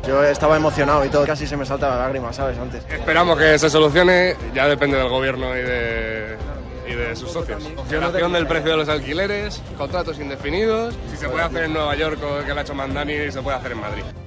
Yo estaba emocionado y todo, casi se me salta la lágrima, ¿sabes? Antes. Esperamos que se solucione, ya depende del gobierno y de sus socios. Opción del precio de los alquileres, contratos indefinidos, si se puede hacer en Nueva York o que lo ha hecho Mandani, se puede hacer en Madrid.